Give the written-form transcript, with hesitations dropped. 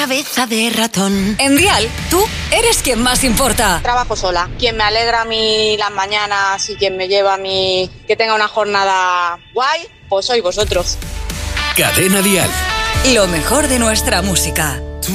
cabeza de ratón. En Dial, tú eres quien más importa. Trabajo sola. Quien me alegra a mí las mañanas y quien me lleva a mí que tenga una jornada guay, pues sois vosotros. Cadena Dial. Lo mejor de nuestra música.